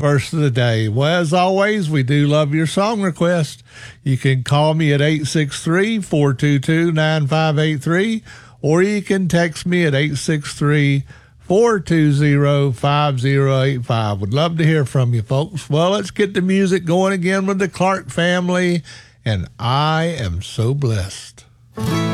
verse of the day. Well, as always, we do love your song request. You can call me at 863-422-9583, or you can text me at 863-420-5085. Would love to hear from you, folks. Well, let's get the music going again with the Clark family, and I Am So Blessed.